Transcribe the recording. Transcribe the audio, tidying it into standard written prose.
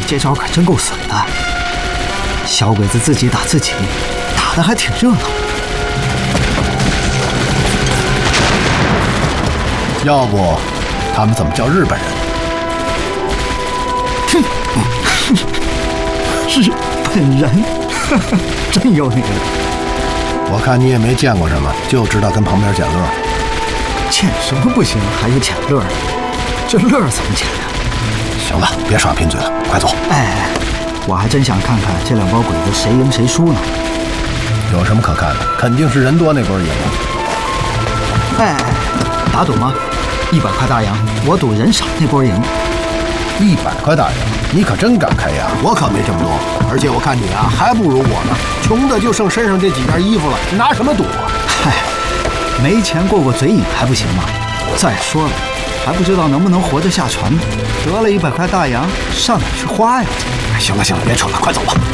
这招可真够损的，小鬼子自己打自己，打得还挺热闹。 要不，他们怎么叫日本人？ 哼，日本人，真有你的。 我看你也没见过什么，就知道跟旁边捡乐。 捡什么不行，还有捡乐的？这乐怎么捡呀？ 行了，别耍贫嘴了，快走。 哎，我还真想看看这两拨鬼子谁赢谁输呢。 有什么可看的？肯定是人多那波赢了。 哎，打赌吗？100块大洋，我赌人少那波赢。 100块大洋，你可真敢开牙！我可没这么多，而且我看你啊，还不如我呢，穷的就剩身上这几件衣服了，拿什么赌啊？ 嗨，没钱过过嘴瘾还不行吗？再说了，还不知道能不能活着下船呢。得了100块大洋，上哪去花呀？ 行了行了，别扯了，快走吧。